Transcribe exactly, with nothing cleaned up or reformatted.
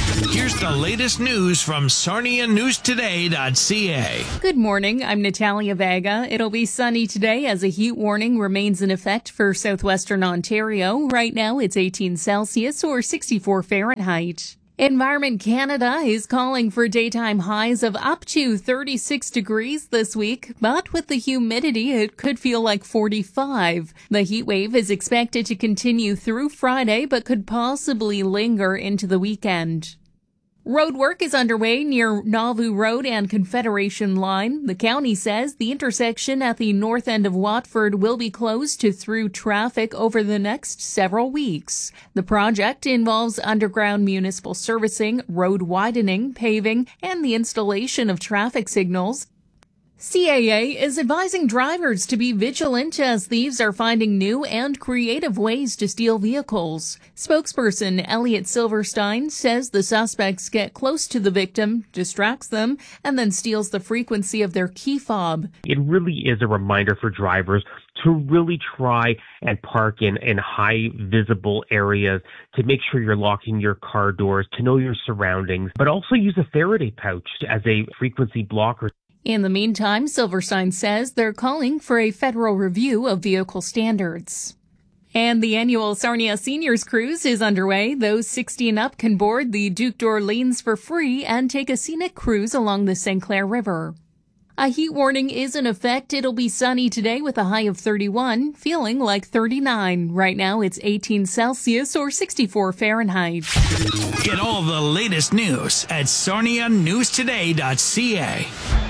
Here's the latest news from Sarnia News Today dot C A. Good morning. I'm Natalia Vega. It'll be sunny today as a heat warning remains in effect for southwestern Ontario. Right now, it's eighteen Celsius or sixty-four Fahrenheit. Environment Canada is calling for daytime highs of up to thirty-six degrees this week, but with the humidity, it could feel like forty-five. The heat wave is expected to continue through Friday, but could possibly linger into the weekend. Road work is underway near Nauvoo Road and Confederation Line. The county says the intersection at the north end of Watford will be closed to through traffic over the next several weeks. The project involves underground municipal servicing, road widening, paving, and the installation of traffic signals. C A A is advising drivers to be vigilant as thieves are finding new and creative ways to steal vehicles. Spokesperson Elliot Silverstein says the suspects get close to the victim, distracts them, and then steals the frequency of their key fob. It really is a reminder for drivers to really try and park in, in high visible areas, to make sure you're locking your car doors, to know your surroundings, but also use a Faraday pouch as a frequency blocker. In the meantime, Silverstein says they're calling for a federal review of vehicle standards. And the annual Sarnia Seniors Cruise is underway. Those sixty and up can board the Duke d'Orleans for free and take a scenic cruise along the Saint Clair River. A heat warning is in effect. It'll be sunny today with a high of thirty-one, feeling like thirty-nine. Right now, it's eighteen Celsius or sixty-four Fahrenheit. Get all the latest news at Sarnia News Today dot C A.